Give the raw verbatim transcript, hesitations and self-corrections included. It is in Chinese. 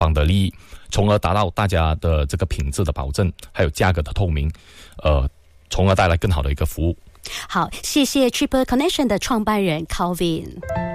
方的利益，从而达到大家的这个品质的保证，还有价格的透明，呃，从而带来更好的一个服务。 好，谢谢 Triple Connection 的创办人 Calvin。